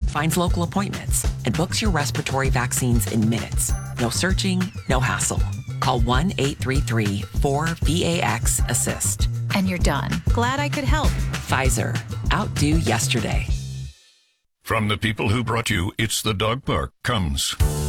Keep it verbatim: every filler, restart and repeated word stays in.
finds local appointments, and books your respiratory vaccines in minutes. No searching, no hassle. Call one eight three three four V A X assist. And you're done. Glad I could help. Pfizer. Outdo yesterday. From the people who brought you It's the Dog Park comes